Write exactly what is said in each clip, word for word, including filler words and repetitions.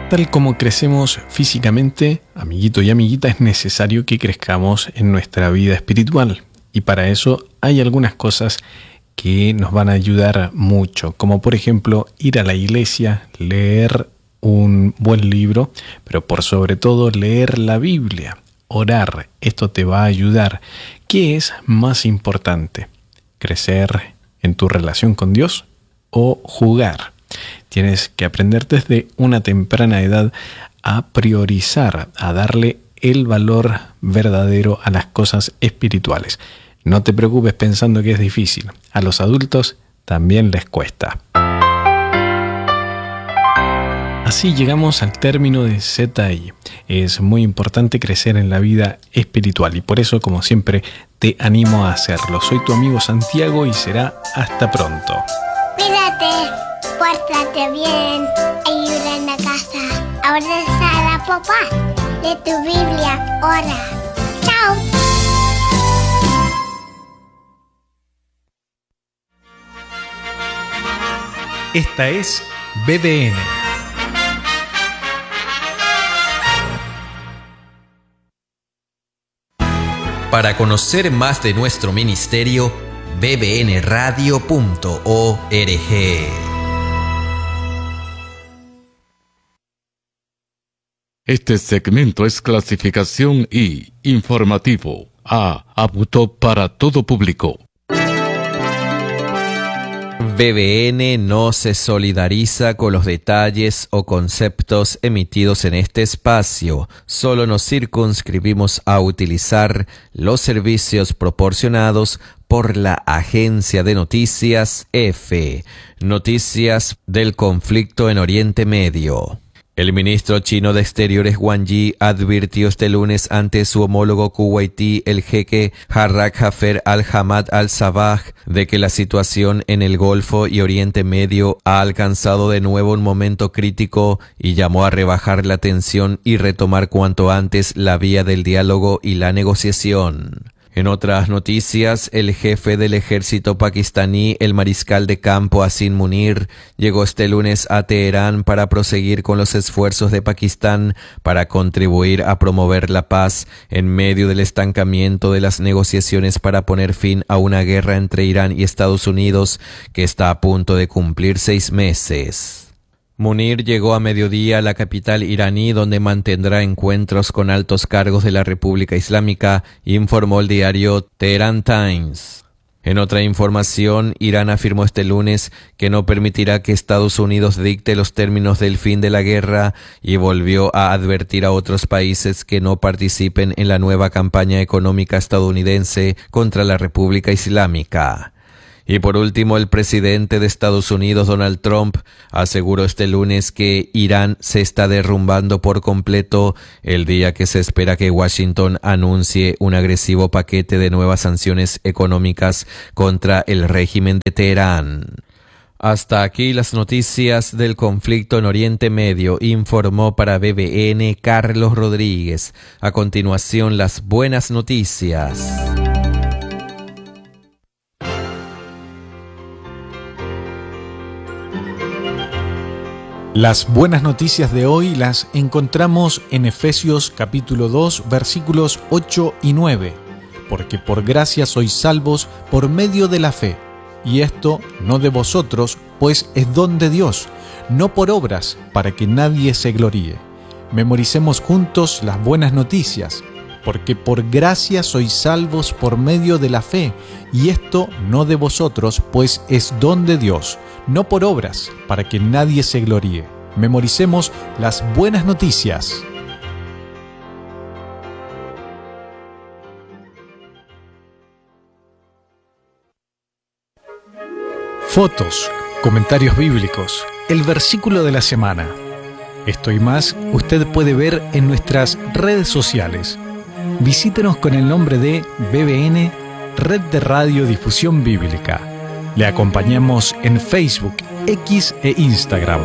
Tal como crecemos físicamente, amiguito y amiguita, es necesario que crezcamos en nuestra vida espiritual. Y para eso hay algunas cosas que nos van a ayudar mucho, como por ejemplo ir a la iglesia, leer un buen libro, pero por sobre todo leer la Biblia, orar. Esto te va a ayudar. ¿Qué es más importante? ¿Crecer en tu relación con Dios o jugar? Tienes que aprender desde una temprana edad a priorizar, a darle el valor verdadero a las cosas espirituales. No te preocupes pensando que es difícil. A los adultos también les cuesta. Así llegamos al término de Z I. Es muy importante crecer en la vida espiritual y por eso, como siempre, te animo a hacerlo. Soy tu amigo Santiago y será hasta pronto. Cuídate, pórtate bien, ayuda en la casa, abraza a la papá, lee tu Biblia, ora. Chao. Esta es B D N. Para conocer más de nuestro ministerio, b b n radio punto org. Este segmento es clasificación I, informativo, A, apto para todo público. B B N no se solidariza con los detalles o conceptos emitidos en este espacio. Solo nos circunscribimos a utilizar los servicios proporcionados por la agencia de noticias EFE, Noticias del Conflicto en Oriente Medio. El ministro chino de Exteriores Wang Yi advirtió este lunes ante su homólogo kuwaití, el jeque Jarrah Jafer al-Hamad al-Sabah, de que la situación en el Golfo y Oriente Medio ha alcanzado de nuevo un momento crítico y llamó a rebajar la tensión y retomar cuanto antes la vía del diálogo y la negociación. En otras noticias, el jefe del ejército pakistaní, el mariscal de campo Asim Munir, llegó este lunes a Teherán para proseguir con los esfuerzos de Pakistán para contribuir a promover la paz en medio del estancamiento de las negociaciones para poner fin a una guerra entre Irán y Estados Unidos que está a punto de cumplir seis meses. Munir llegó a mediodía a la capital iraní, donde mantendrá encuentros con altos cargos de la República Islámica, informó el diario Tehran Times. En otra información, Irán afirmó este lunes que no permitirá que Estados Unidos dicte los términos del fin de la guerra y volvió a advertir a otros países que no participen en la nueva campaña económica estadounidense contra la República Islámica. Y por último, el presidente de Estados Unidos, Donald Trump, aseguró este lunes que Irán se está derrumbando por completo el día que se espera que Washington anuncie un agresivo paquete de nuevas sanciones económicas contra el régimen de Teherán. Hasta aquí las noticias del conflicto en Oriente Medio, informó para B B N Carlos Rodríguez. A continuación, las buenas noticias. Las buenas noticias de hoy las encontramos en Efesios capítulo dos, versículos ocho y nueve. Porque por gracia sois salvos por medio de la fe, y esto no de vosotros, pues es don de Dios, no por obras, para que nadie se gloríe. Memoricemos juntos las buenas noticias. Porque por gracia sois salvos por medio de la fe, y esto no de vosotros, pues es don de Dios, no por obras, para que nadie se gloríe. Memoricemos las buenas noticias. Fotos, comentarios bíblicos, el versículo de la semana. Esto y más usted puede ver en nuestras redes sociales. Visítenos con el nombre de B B N, Red de Radio Difusión Bíblica. Le acompañamos en Facebook, X e Instagram.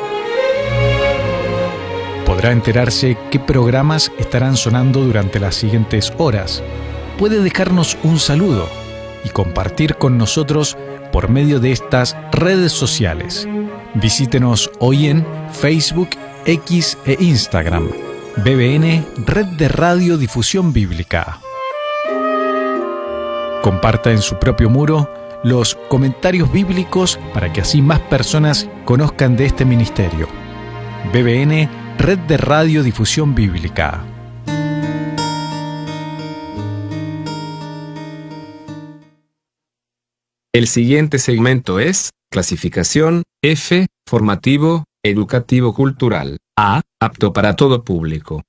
Podrá enterarse qué programas estarán sonando durante las siguientes horas. Puede dejarnos un saludo y compartir con nosotros por medio de estas redes sociales. Visítenos hoy en Facebook, X e Instagram. B B N, Red de Radio Difusión Bíblica. Comparta en su propio muro los comentarios bíblicos para que así más personas conozcan de este ministerio. B B N, Red de Radio Difusión Bíblica. El siguiente segmento es clasificación F, formativo, educativo cultural. A, apto para todo público.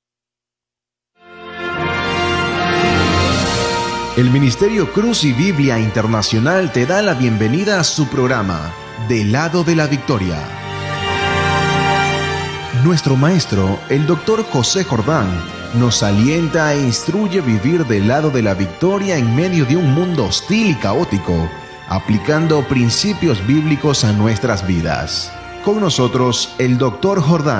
El Ministerio Cruz y Biblia Internacional te da la bienvenida a su programa, Del Lado de la Victoria. Nuestro maestro, el doctor José Jordán, nos alienta e instruye a vivir del lado de la victoria en medio de un mundo hostil y caótico, aplicando principios bíblicos a nuestras vidas. Con nosotros, el doctor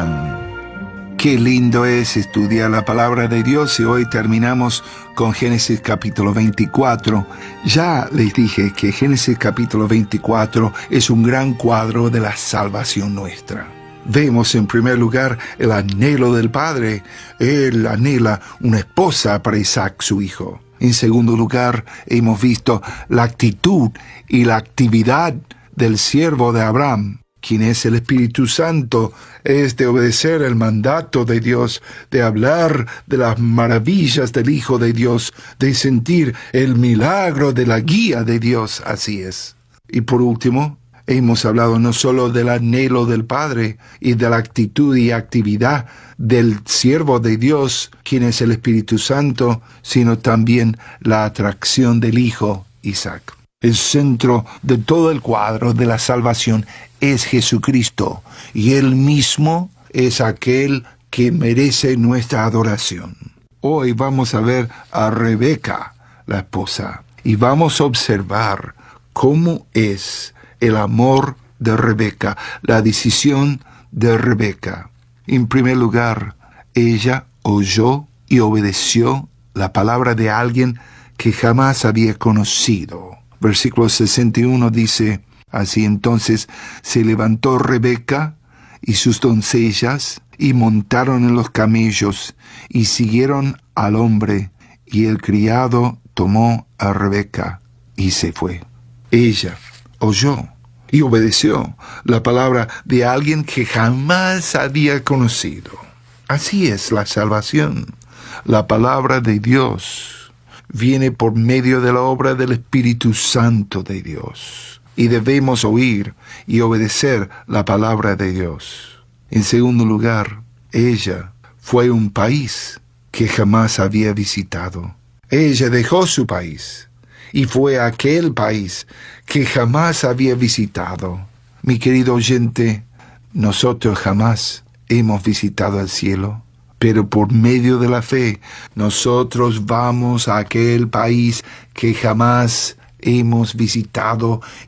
Jordán. Qué lindo es estudiar la palabra de Dios y hoy terminamos con Génesis capítulo veinticuatro. Ya les dije que Génesis capítulo veinticuatro es un gran cuadro de la salvación nuestra. Vemos en primer lugar el anhelo del padre. Él anhela una esposa para Isaac, su hijo. En segundo lugar, hemos visto la actitud y la actividad del siervo de Abraham, quien es el Espíritu Santo, es de obedecer el mandato de Dios, de hablar de las maravillas del Hijo de Dios, de sentir el milagro de la guía de Dios. Así es. Y por último, hemos hablado no solo del anhelo del Padre y de la actitud y actividad del siervo de Dios, quien es el Espíritu Santo, sino también la atracción del Hijo, Isaac. El centro de todo el cuadro de la salvación es Jesucristo, y Él mismo es aquel que merece nuestra adoración. Hoy vamos a ver a Rebeca, la esposa, y vamos a observar cómo es el amor de Rebeca, la decisión de Rebeca. En primer lugar, ella oyó y obedeció la palabra de alguien que jamás había conocido. Versículo sesenta y uno dice, así entonces se levantó Rebeca y sus doncellas y montaron en los camellos y siguieron al hombre, y el criado tomó a Rebeca y se fue. Ella oyó y obedeció la palabra de alguien que jamás había conocido. Así es la salvación. La palabra de Dios viene por medio de la obra del Espíritu Santo de Dios. Y debemos oír y obedecer la palabra de Dios. En segundo lugar, ella fue a un país que jamás había visitado. Ella dejó su país y fue a aquel país que jamás había visitado. Mi querido oyente, nosotros jamás hemos visitado el cielo, pero por medio de la fe, nosotros vamos a aquel país que jamás hemos visitado